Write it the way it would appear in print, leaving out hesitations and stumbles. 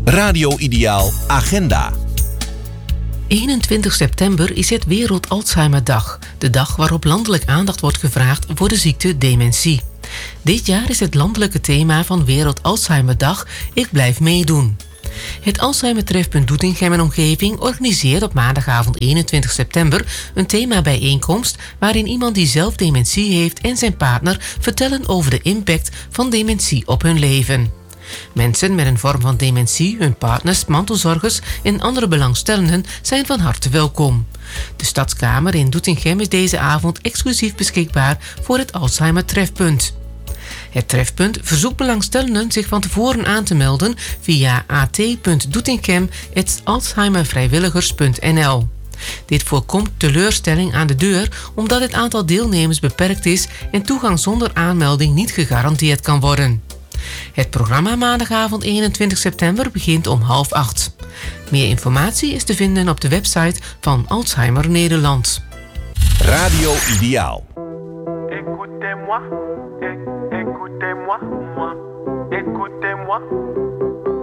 Radio Ideaal Agenda. 21 september is het Wereld Alzheimerdag. De dag waarop landelijk aandacht wordt gevraagd voor de ziekte dementie. Dit jaar is het landelijke thema van Wereld Alzheimerdag Ik blijf meedoen. Het Alzheimer-trefpunt Doetinchem en omgeving organiseert op maandagavond 21 september een themabijeenkomst waarin iemand die zelf dementie heeft en zijn partner vertellen over de impact van dementie op hun leven. Mensen met een vorm van dementie, hun partners, mantelzorgers en andere belangstellenden zijn van harte welkom. De Stadskamer in Doetinchem is deze avond exclusief beschikbaar voor het Alzheimer-trefpunt. Het trefpunt verzoekt belangstellenden zich van tevoren aan te melden via at.doetinchem@alzheimervrijwilligers.nl. Dit voorkomt teleurstelling aan de deur omdat het aantal deelnemers beperkt is en toegang zonder aanmelding niet gegarandeerd kan worden. Het programma maandagavond 21 september begint om 7:30. Meer informatie is te vinden op de website van Alzheimer Nederland. Radio Ideaal. Écoutez-moi, écoutez-moi, moi, écoutez-moi.